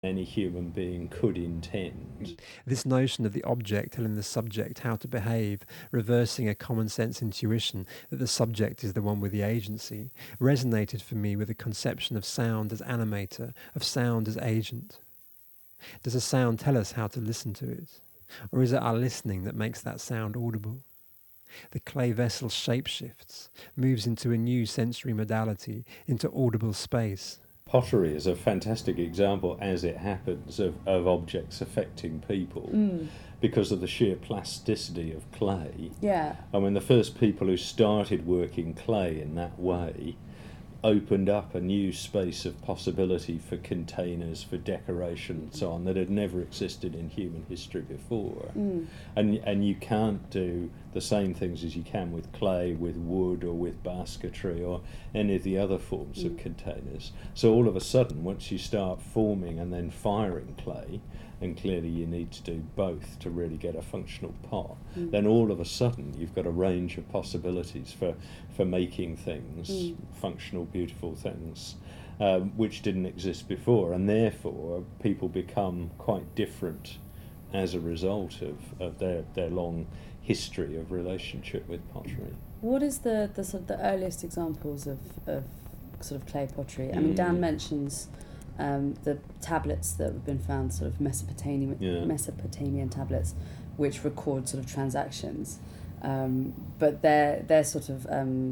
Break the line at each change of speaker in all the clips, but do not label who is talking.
any human being could intend.
This notion of the object telling the subject how to behave, reversing a common sense intuition that the subject is the one with the agency, resonated for me with the conception of sound as animator, of sound as agent. Does a sound tell us how to listen to it? Or is it our listening that makes that sound audible? The clay vessel shapeshifts, moves into a new sensory modality, into audible space.
Pottery is a fantastic example, as it happens, of objects affecting people because of the sheer plasticity of clay.
Yeah.
I mean, the first people who started working clay in that way opened up a new space of possibility for containers, for decoration and so on, that had never existed in human history before. And you can't do the same things as you can with clay, with wood, or with basketry, or any of the other forms of containers. So all of a sudden, once you start forming and then firing clay, and clearly you need to do both to really get a functional pot, then all of a sudden you've got a range of possibilities for making things, functional, beautiful things, which didn't exist before, and therefore people become quite different as a result of their long history of relationship with pottery.
What is the sort of the earliest examples of sort of clay pottery? I mean, Dan mentions the tablets that have been found, sort of Mesopotamian tablets, which record sort of transactions, but they're sort of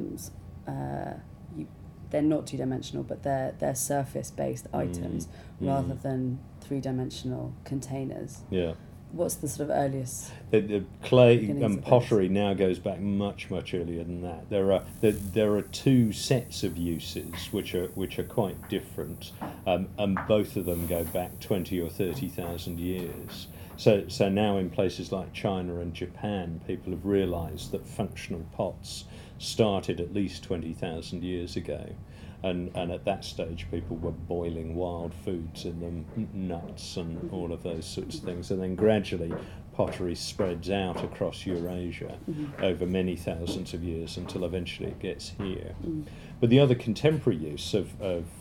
they're not two-dimensional, but they're surface-based items rather than three-dimensional containers.
Yeah.
What's the sort of earliest?
The clay and pottery now goes back much earlier than that. There are two sets of uses which are quite different, and both of them go back 20 or 30,000 years. So now in places like China and Japan, people have realised that functional pots started at least 20,000 years ago. And at that stage, people were boiling wild foods in them, nuts and all of those sorts of things. And then gradually, pottery spreads out across Eurasia over many thousands of years until eventually it gets here. But the other contemporary use of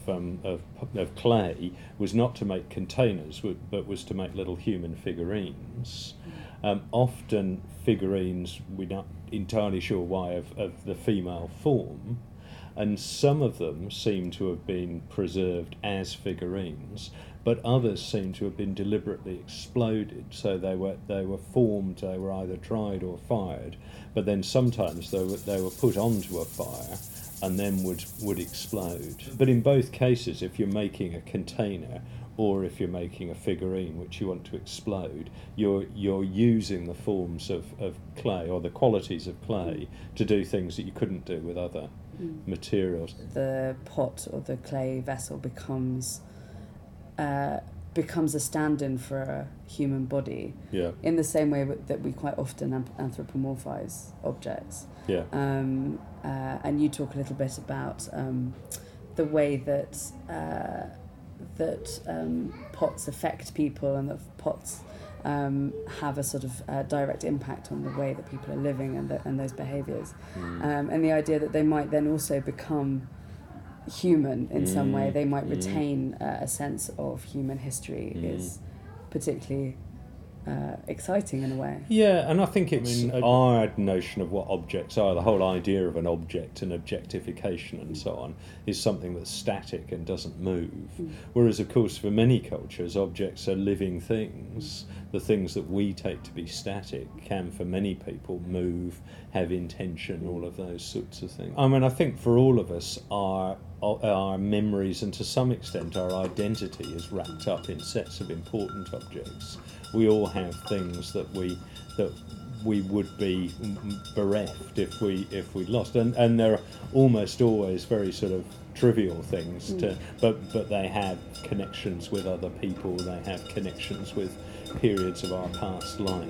clay was not to make containers, but was to make little human figurines. Often figurines, we're not entirely sure why, of the female form. And some of them seem to have been preserved as figurines, but others seem to have been deliberately exploded. So they were formed, they were either dried or fired, but then sometimes they were put onto a fire and then would explode. But in both cases, if you're making a container or if you're making a figurine which you want to explode, you're using the forms of clay or the qualities of clay to do things that you couldn't do with other materials.
The pot or the clay vessel becomes a stand-in for a human body, in the same way that we quite often anthropomorphise objects.
Yeah.
And you talk a little bit about the way that pots affect people, and that pots have a sort of direct impact on the way that people are living and those behaviours. And the idea that they might then also become human in some way, they might retain a sense of human history, is particularly exciting in a way.
Yeah, and I think it's our notion of what objects are, the whole idea of an object and objectification and so on, is something that's static and doesn't move. Whereas, of course, for many cultures, objects are living things. The things that we take to be static can, for many people, move, have intention, all of those sorts of things. I mean, I think for all of us, our memories and to some extent our identity is wrapped up in sets of important objects. We all have things that we would be bereft if we lost, and they're almost always very sort of trivial things, but they have connections with other people. They have connections with periods of our past life.